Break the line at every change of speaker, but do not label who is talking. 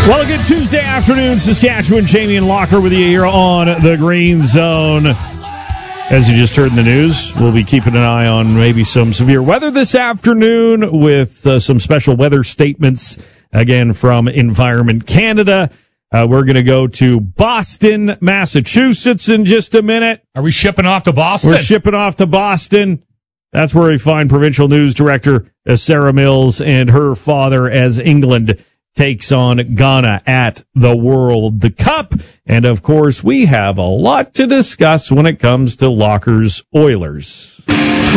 Well, a good Tuesday afternoon, Saskatchewan. Jamie and Locker with you here on the Green Zone. As you just heard in the news, we'll be keeping an eye on maybe some severe weather this afternoon with some special weather statements, again, from Environment Canada. We're going to go to Boston, Massachusetts in just a minute.
Are we shipping off to Boston?
We're shipping off to Boston. That's where we find Provincial News Director Sarah Mills and her father as England takes on Ghana at the World Cup. And, of course, we have a lot to discuss when it comes to Locker's Oilers.